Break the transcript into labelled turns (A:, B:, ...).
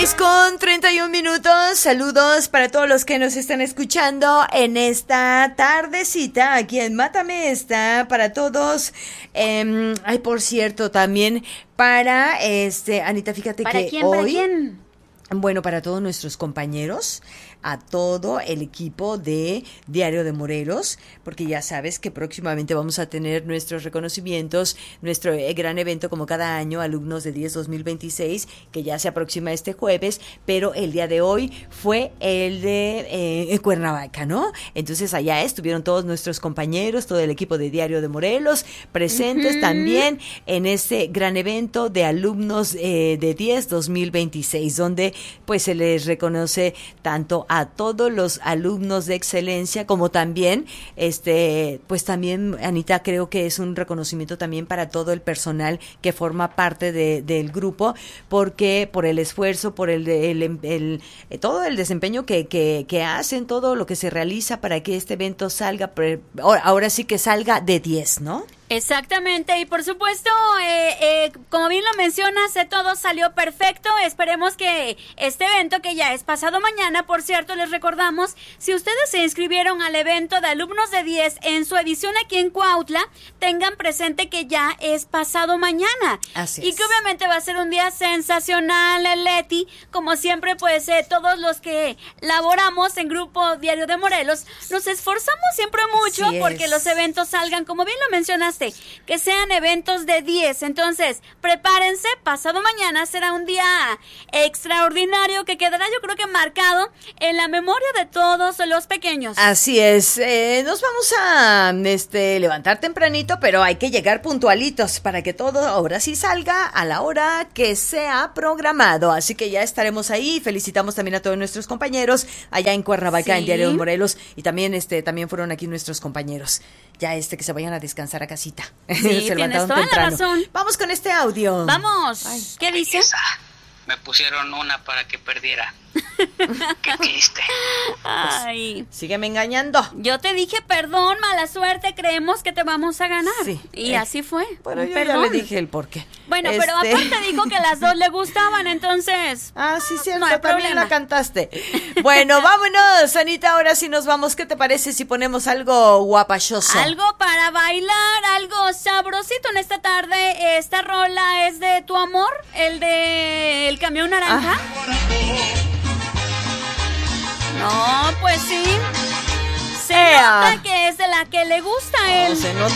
A: Con 31 minutos, saludos para todos los que nos están escuchando en esta tardecita aquí en Mátame Esta, para todos. Ay, por cierto, también para Anita, fíjate
B: ¿Para
A: que
B: quién,
A: hoy,
B: para quién?
A: Bueno, para todos nuestros compañeros, a todo el equipo de Diario de Morelos, porque ya sabes que próximamente vamos a tener nuestros reconocimientos, nuestro gran evento como cada año, Alumnos de 10 2026, que ya se aproxima este jueves, pero el día de hoy fue el de Cuernavaca, ¿no? Entonces allá estuvieron todos nuestros compañeros, todo el equipo de Diario de Morelos, presentes también en este gran evento de Alumnos de 10 2026, donde pues se les reconoce tanto a todos los alumnos de excelencia como también, pues también, Anita, creo que es un reconocimiento también para todo el personal que forma parte del grupo, porque por el esfuerzo, por todo el desempeño que hacen, todo lo que se realiza para que este evento salga, ahora sí que salga de 10, ¿no?
B: Exactamente, y por supuesto, como bien lo mencionas, todo salió perfecto. Esperemos que este evento, que ya es pasado mañana, por cierto, les recordamos, si ustedes se inscribieron al evento de Alumnos de 10 en su edición aquí en Cuautla, tengan presente que ya es pasado mañana.
A: Así
B: y
A: es.
B: que obviamente va a ser un día sensacional, Leti. Como siempre, pues todos los que laboramos en Grupo Diario de Morelos, nos esforzamos siempre mucho porque los eventos salgan, como bien lo mencionaste, que sean eventos de 10. Entonces, prepárense, pasado mañana será un día extraordinario que quedará, yo creo que marcado en la memoria de todos los pequeños.
A: Así es, nos vamos a levantar tempranito, pero hay que llegar puntualitos para que todo ahora sí salga a la hora que sea programado. Así que ya estaremos ahí. Felicitamos también a todos nuestros compañeros allá en Cuernavaca, en Diario de Morelos, y también también fueron aquí nuestros compañeros. Ya que se vayan a descansar a casita.
B: Sí,
A: se
B: tienes toda
A: temprano.
B: la razón.
A: Vamos con este audio.
B: Vamos.
A: Ay.
B: ¿Qué dice?
C: Me pusieron una para que perdiera. Qué triste.
B: Ay.
A: Sígueme engañando.
B: Yo te dije, perdón, mala suerte, creemos que te vamos a ganar.
A: Sí.
B: Y así fue.
A: Bueno, yo
B: Perdón.
A: ya le dije el porqué.
B: Bueno, pero aparte dijo que las dos le gustaban, entonces.
A: Ah, sí, cierto,
B: no hay
A: también
B: problema.
A: la cantaste. Bueno, vámonos, Anita, ahora sí nos vamos. ¿Qué te parece si ponemos algo guapachoso?
B: Algo para bailar, algo sabrosito en esta tarde. Esta rola es de Tu Amor, el de El Camión Naranja. No, pues sí. Se nota que es de la que le gusta a él.
A: Se nota